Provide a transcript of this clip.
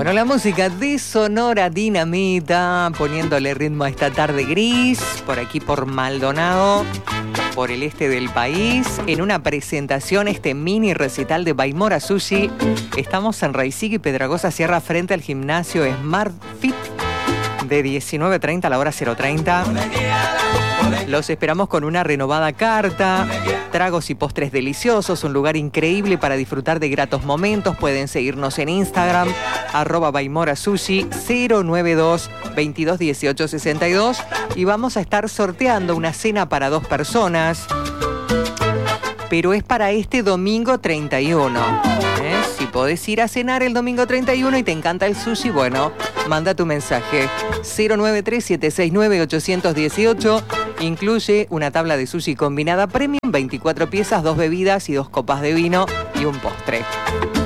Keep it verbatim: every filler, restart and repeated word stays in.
Bueno, la música de Sonora Dinamita, poniéndole ritmo a esta tarde gris, por aquí por Maldonado, por el este del país, en una presentación, este mini recital de Baimora Sushi. Estamos en Raicigui, Pedragosa Sierra, frente al gimnasio Smart Fit, de diecinueve treinta a la hora cero treinta. Los esperamos con una renovada carta, tragos y postres deliciosos, un lugar increíble para disfrutar de gratos momentos. Pueden seguirnos en Instagram, arroba Baimora Sushi cero nueve dos, veintidós dieciocho sesenta y dos, y vamos a estar sorteando una cena para dos personas, pero es para este domingo treinta y uno. ¿Eh? Si podés ir a cenar el domingo treinta y uno y te encanta el sushi, bueno, manda tu mensaje cero nueve tres, siete seis nueve, ocho uno ocho. Incluye una tabla de sushi combinada premium, veinticuatro piezas, dos bebidas y dos copas de vino y un postre.